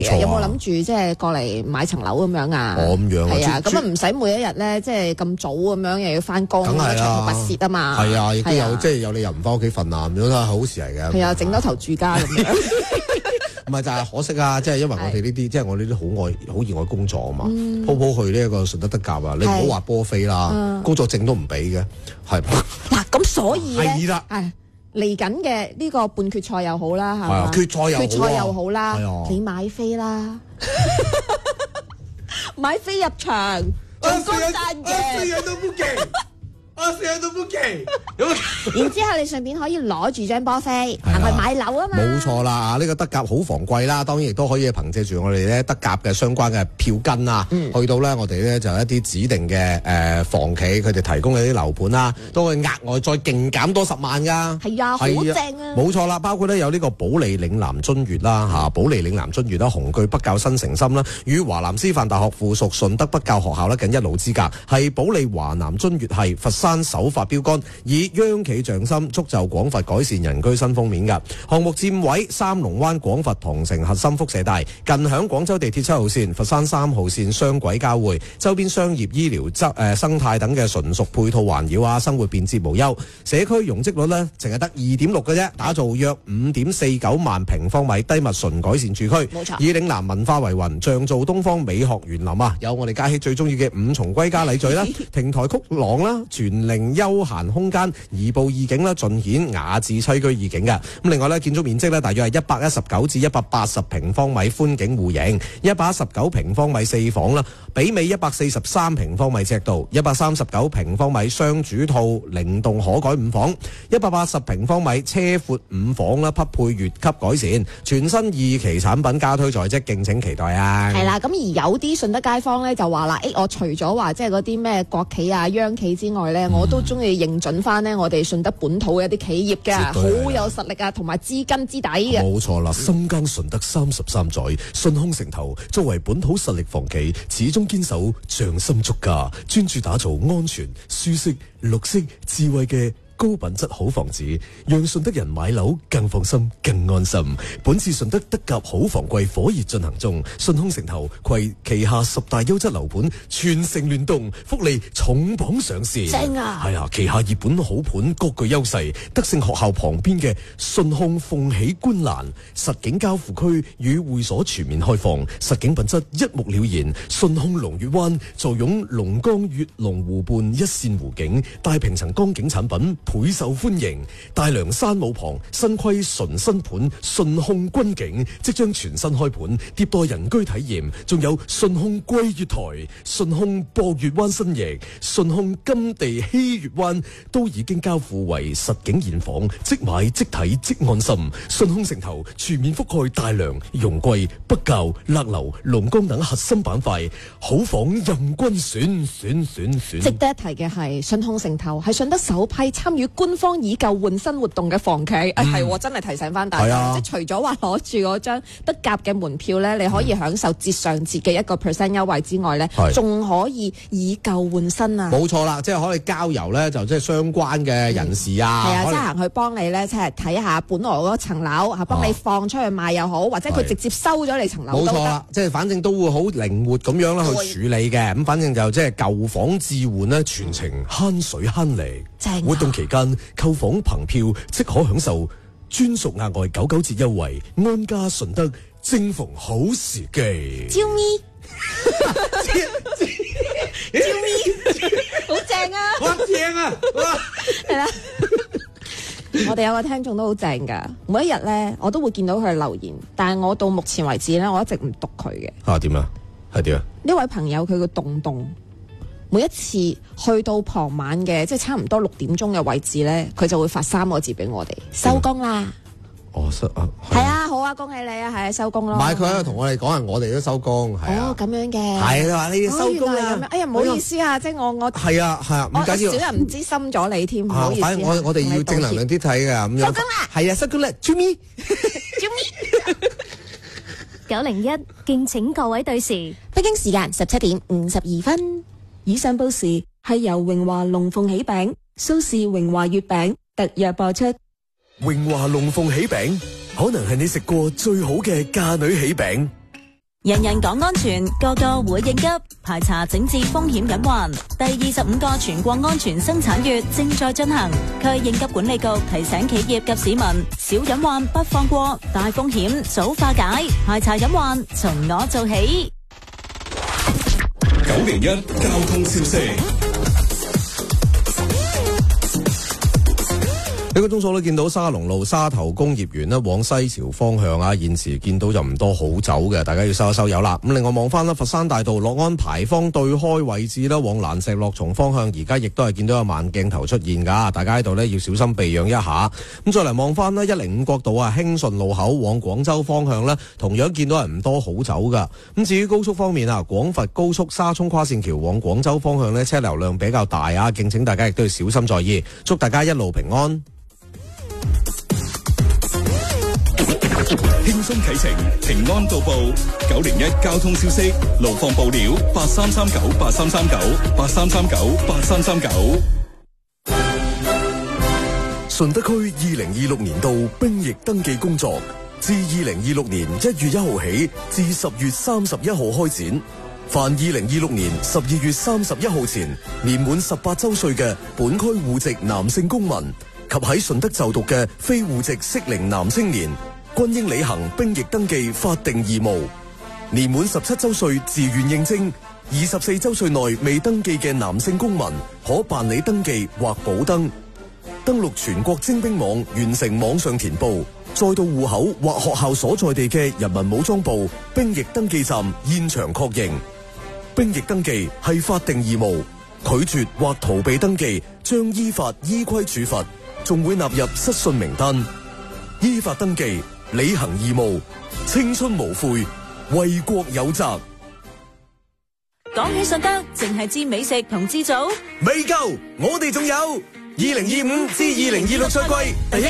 有冇諗住即係過嚟買層樓咁樣啊？ 咁樣係啊，咁啊唔使每一日咧即係咁早咁樣又要翻工， 梗係啦， 長途跋涉啊嘛。 係啊，亦都有即係有理由唔翻屋企瞓啊，咁都係好事嚟嘅。 係啊，整多頭住家咁樣。 唔係就係可惜啊！即係因為我哋呢啲，即係我呢啲好熱愛工作啊嘛，鋪去呢一個順德德甲啊，你唔好話波飛啦，工作證都唔俾嘅，係嗱咁所以咧， 係啦， 嚟緊嘅呢個半決賽又好啦，係嘛？ 決賽又好啦，你買飛啦，買飛入場，做公讚嘅。然之後你順便可以攞住張波飛行去買樓啊嘛， 冇錯啦！呢個德甲好防貴啦，當然亦都可以憑借住我哋咧德甲嘅相關嘅票根啊，去到咧我哋咧就一啲指定嘅房企佢哋提供嘅啲樓盤啦，都會額外再勁減多10萬噶。 係啊，好正啊！ 冇錯啦，包括咧有呢個保利嶺南津悅啦嚇，保利嶺南津悅啦，紅據北滘新城心啦，與華南師範大學附屬順德北滘學校咧僅一路之隔，係保利華南津悅系佛山首發標杆，以央企匠心，促就廣佛改善人居新封面嘅項目，佔位三龍灣廣佛同城核心輻射帶，近響廣州地鐵7號線、佛山3號線雙軌交匯，周邊商業、醫療、生態等嘅純屬配套環繞啊，生活便捷無憂。社區容積率呢，淨係得2.6嘅啫，打造約5.49萬平方米低密純改善住區， 冇錯， 以嶺南文化為雲，釀造東方美學園林啊！有我哋嘉禧最中意嘅5重歸家禮序啦，亭台曲廊啦，全齡休閒空間，移步意境啦，盡顯雅致棲居意境嘅。咁另外咧，建築面積咧大約係119至180平方米寬景戶型，119平方米4房啦，媲美143平方米尺度，139平方米雙主套靈動可改5房，180平方米車闊5房啦，匹配越級改善，全新2期產品加推在即，敬請期待啊！ 係啦，咁而有啲順德街坊咧就話啦，我除咗話即係嗰啲咩國企啊、央企之外咧，我都中意認準翻呢我哋順德本土嘅一啲企業嘅，好有實力啊，同埋資金之底嘅。 冇錯啦，深耕順德33載，順康城投作為本土實力房企，始終堅守匠心足價，專注打造安全、舒適、綠色、智慧嘅高品質好房子，讓順德人買樓更放心、更安心。本次順德德甲好房季火熱進行中，順康城投攜旗下10大優質樓盤全城聯動，福利重磅上市。 正啊！ 係啊，旗下熱本好盤各具優勢，德勝學校旁邊嘅順康鳳喜觀瀾實景交付區與會所全面開放，實景品質一目了然。順康龍悅灣坐擁龍江悅龍湖畔一線湖景，大平層江景產品倍受歡迎。大涼山姆旁新規純新盤順控軍景即將全新開盤，迭代人居體驗，仲有順控桂月台、順控博月灣新翼、順控金地希月灣都已經交付為實景現房，即買即睇即安心。順控城投全面覆蓋大良、容桂、北滘、勒流、龍崗等核心板塊，好房任君選。 值得一提嘅係順控城投係順德首批參與官方以舊換新活動嘅房企，係真係提醒翻大家，即係除咗話攞住嗰張德甲嘅門票咧，你可以享受折上折嘅1% 優惠之外咧，仲可以以舊換新啊！ 冇錯啦，即係可以交由咧，就即係相關嘅人士啊， 係啊，即係行去幫你咧，即係睇下本來嗰層樓嚇，幫你放出去賣又好，或者佢直接收咗你層樓都得。冇錯啦，即係反正都會好靈活咁樣啦去處理嘅。咁反正就即係舊房置換咧，全程慳水慳力。活動期間購房憑票即可享受專屬額外99折優惠，安家順德正逢好時機。 招咪，好正啊！ 哇，正啊！ 係啦，我哋有個聽眾都好正噶，每一日咧我都會見到佢嘅留言，但係我到目前為止咧，我一直唔讀佢嘅。 點啊？係點啊？ 呢位朋友佢個洞，每一次去到傍晚嘅即係差唔多6點鐘嘅位置咧，佢就會發3個字俾我哋：收工啦。係啊，好啊，恭喜你啊，係啊，收工咯。 唔係佢喺度同我哋講係我哋都收工，係啊。 咁樣嘅。係啊，你要收工啦。 哎呀，唔好意思啊，即係我係啊，唔緊要。 小人唔知心咗你添，唔好意思。 反正我哋要正能量啲睇嘅咁樣。 收工啦。 係啊，收工啦。啾咪。 901，敬請各位對時。 北京時間17:52。 以上報時係由榮華龍鳳喜餅、蘇氏榮華月餅特約播出。 榮華龍鳳喜餅可能係你食過最好嘅嫁女喜餅， 人人講安全，個個會應急，排查整治風險隱患。第25個全國安全生產月正在進行，區應急管理局提醒企業及市民，小隱患不放過，大風險早化解，排查隱患從我做起。 901交通消息。 呢個鐘數咧，見到沙龍路沙頭工業園咧往西潮方向啊，現時見到就唔多好走嘅，大家要收一收油啦。咁另外望翻啦，佛山大道樂安牌坊對開位置啦，往蘭石樂松方向，而家亦都係見到有慢鏡頭出現噶，大家喺度呢要小心避讓一下。咁再嚟望翻啦，105國道啊，興順路口往廣州方向呢，同樣見到係唔多好走噶。咁至於高速方面啊，廣佛高速沙涌跨線橋往廣州方向呢，車流量比較大啊，敬請大家亦都要小心在意。祝大家一路平安。 輕鬆啟程，平安到埗。901交通消息，路況報料8339833983398339。 順德區2026年度兵役登記工作自2026年1月1號起至10月31號開展。凡2026年12月31號前年滿18周歲嘅本區戶籍男性公民及喺順德就讀嘅非戶籍適齡男青年，均應履行兵役登記法定義務。年滿17周歲自願應徵，24周歲內未登記嘅男性公民可辦理登記或補登。登錄全國徵兵網，完成網上填報，再到戶口或學校所在地嘅人民武裝部兵役登記站現場確認。兵役登記係法定義務，拒絕或逃避登記將依法依規處罰，仲會納入失信名單。依法登記，履行義務，青春無悔，為國有責。 講起順德，淨係知美食同知祖， 未夠，我哋仲有2025至2026賽季第一